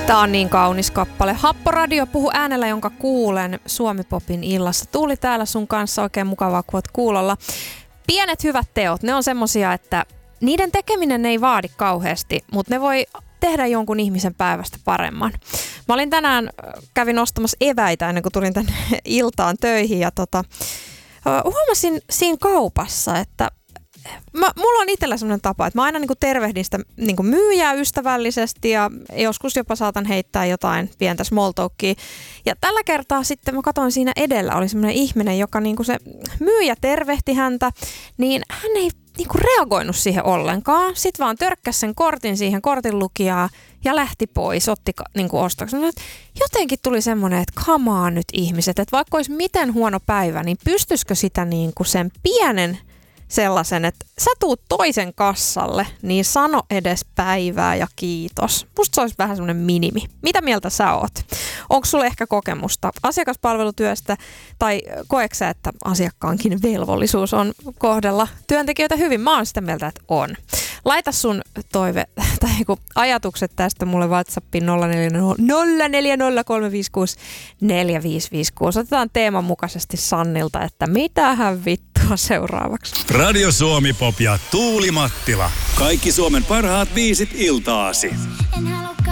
Tää on niin kaunis kappale. Happoradio puhuu äänellä, jonka kuulen Suomi-popin illassa. Tuuli täällä sun kanssa, oikein mukavaa, kun oot kuulolla. Pienet hyvät teot, ne on semmosia, että niiden tekeminen ei vaadi kauheasti, mutta ne voi tehdä jonkun ihmisen päivästä paremman. Mä olin tänään, kävin ostamassa eväitä ennen kuin tulin tänne iltaan töihin ja huomasin siinä kaupassa, että mulla on itsellä sellainen tapa, että mä aina tervehdin sitä myyjää ystävällisesti ja joskus jopa saatan heittää jotain pientä small talkia. Ja tällä kertaa sitten mä katsoin siinä edellä, oli semmoinen ihminen, joka se myyjä tervehti häntä, niin hän ei reagoinut siihen ollenkaan. Sitten vaan törkkäsi sen kortin siihen kortinlukijaan ja lähti pois, otti ostoksen. Jotenkin tuli semmoinen, että come on nyt ihmiset, että vaikka olisi miten huono päivä, niin pystyisikö sitä sen pienen sellaisen, että sä tuut toisen kassalle, niin sano edes päivää ja kiitos. Musta se olisi vähän semmoinen minimi. Mitä mieltä sä oot? Onko sulla ehkä kokemusta asiakaspalvelutyöstä tai koetko sä, että asiakkaankin velvollisuus on kohdella työntekijöitä hyvin? Mä oon sitä mieltä, että on. Laita sun toive tai ajatukset tästä mulle WhatsAppiin 0403564556. Otetaan teeman mukaisesti Sannilta, että mitähän vittua seuraavaksi. Radio Suomi Pop ja Tuuli Mattila. Kaikki Suomen parhaat biisit iltaasi.